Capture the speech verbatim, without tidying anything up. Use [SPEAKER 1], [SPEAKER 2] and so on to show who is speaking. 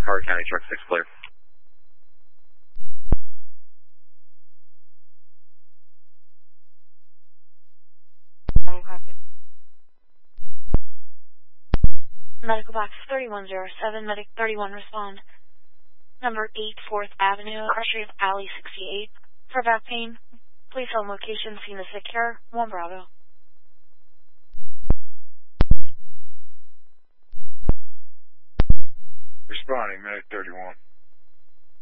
[SPEAKER 1] Howard County, truck six clear.
[SPEAKER 2] Medical box thirty-one oh seven, medic thirty-one respond. Number eight, fourth Avenue, artery of alley sixty-eight. For back pain, please hold location, scene is secure, one Bravo.
[SPEAKER 3] Responding, medic thirty-one.